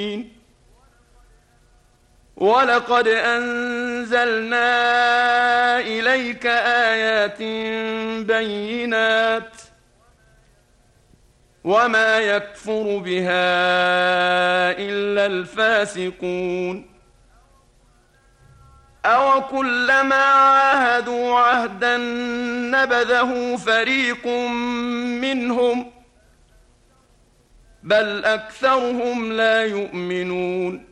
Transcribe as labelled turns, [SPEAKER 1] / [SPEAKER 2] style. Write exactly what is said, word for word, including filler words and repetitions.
[SPEAKER 1] ولقد أنزلنا إليك آيات بينات وما يكفر بها إلا الفاسقون أو كلما عاهدوا عهدا نبذه فريق منهم بل أكثرهم لا يؤمنون